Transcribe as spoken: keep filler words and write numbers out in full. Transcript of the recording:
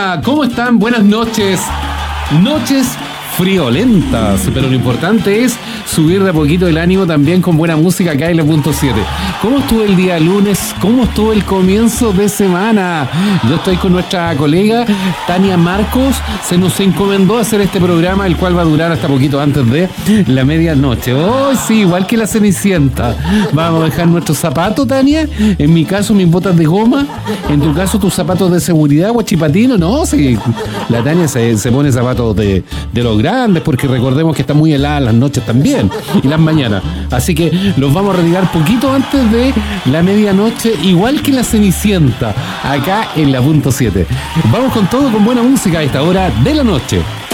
Hola, ¿cómo están? Buenas noches. Noches friolentas, pero lo importante es subir de a poquito el ánimo también con buena música acá en la punto siete. ¿Cómo estuvo el día lunes? ¿Cómo estuvo el comienzo de semana? Yo estoy con nuestra colega Tania Marcos. Se nos encomendó hacer este programa, el cual va a durar hasta poquito antes de la medianoche. Oh, sí, igual que la Cenicienta. Vamos a dejar nuestros zapatos, Tania. En mi caso, mis botas de goma. En tu caso, tus zapatos de seguridad, guachipatino. No, sí. La Tania se, se pone zapatos de, de los grandes, porque recordemos que está muy helada las noches también y las mañanas. Así que los vamos a retirar poquito antes de la medianoche, igual que la Cenicienta, acá en la punto siete. Vamos con todo, con buena música a esta hora de la noche.